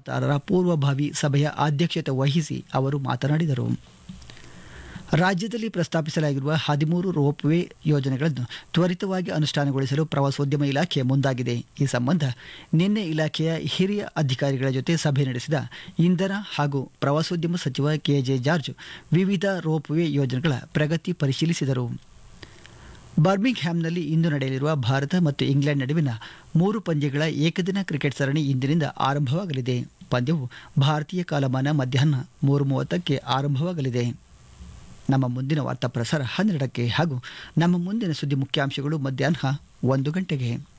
2026ರ ಪೂರ್ವಭಾವಿ ಸಭೆಯ ಅಧ್ಯಕ್ಷತೆ ವಹಿಸಿ ಅವರು ಮಾತನಾಡಿದರು. ರಾಜ್ಯದಲ್ಲಿ ಪ್ರಸ್ತಾಪಿಸಲಾಗಿರುವ 13 ರೋಪ್ವೇ ಯೋಜನೆಗಳನ್ನು ತ್ವರಿತವಾಗಿ ಅನುಷ್ಠಾನಗೊಳಿಸಲು ಪ್ರವಾಸೋದ್ಯಮ ಇಲಾಖೆ ಮುಂದಾಗಿದೆ. ಈ ಸಂಬಂಧ ನಿನ್ನೆ ಇಲಾಖೆಯ ಹಿರಿಯ ಅಧಿಕಾರಿಗಳ ಜೊತೆ ಸಭೆ ನಡೆಸಿದ ಇಂಧನ ಹಾಗೂ ಪ್ರವಾಸೋದ್ಯಮ ಸಚಿವ ಕೆಜೆ ಜಾರ್ಜ್ ವಿವಿಧ ರೋಪ್ವೇ ಯೋಜನೆಗಳ ಪ್ರಗತಿ ಪರಿಶೀಲಿಸಿದರು. ಬರ್ಮಿಂಗ್ಹ್ಯಾಮ್ನಲ್ಲಿ ಇಂದು ನಡೆಯಲಿರುವ ಭಾರತ ಮತ್ತು ಇಂಗ್ಲೆಂಡ್ ನಡುವಿನ 3 ಪಂದ್ಯಗಳ ಏಕದಿನ ಕ್ರಿಕೆಟ್ ಸರಣಿ ಇಂದಿನಿಂದ ಆರಂಭವಾಗಲಿದೆ. ಪಂದ್ಯವು ಭಾರತೀಯ ಕಾಲಮಾನ ಮಧ್ಯಾಹ್ನ 3:30ಕ್ಕೆ ಆರಂಭವಾಗಲಿದೆ. ನಮ್ಮ ಮುಂದಿನ ವಾರ್ತಾ ಪ್ರಸಾರ 12ಕ್ಕೆ ಹಾಗೂ ನಮ್ಮ ಮುಂದಿನ ಸುದ್ದಿ ಮುಖ್ಯಾಂಶಗಳು ಮಧ್ಯಾಹ್ನ 1 ಗಂಟೆಗೆ.